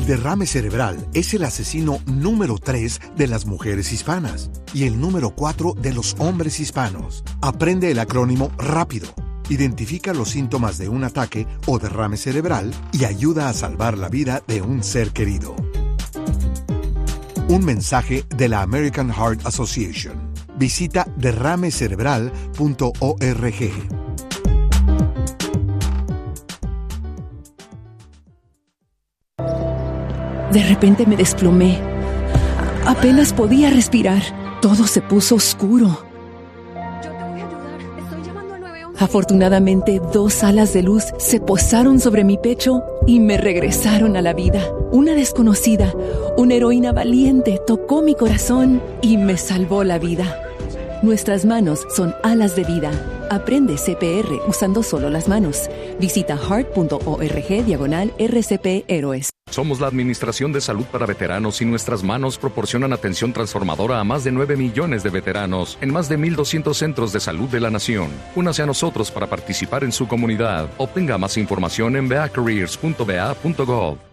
El derrame cerebral es el asesino número 3 de las mujeres hispanas y el número 4 de los hombres hispanos. Aprende el acrónimo rápido. Identifica los síntomas de un ataque o derrame cerebral y ayuda a salvar la vida de un ser querido. Un mensaje de la American Heart Association. Visita derramecerebral.org. De repente me desplomé. Apenas podía respirar. Todo se puso oscuro. Yo te voy a ayudar. Estoy llamando al 911. Afortunadamente, 2 alas de luz se posaron sobre mi pecho y me regresaron a la vida. Una desconocida, una heroína valiente, tocó mi corazón y me salvó la vida. Nuestras manos son alas de vida. Aprende CPR usando solo las manos. Visita heart.org/RCP Héroes. Somos la Administración de Salud para Veteranos y nuestras manos proporcionan atención transformadora a más de 9 millones de veteranos en más de 1,200 centros de salud de la nación. Únase a nosotros para participar en su comunidad. Obtenga más información en veacareers.va.gov.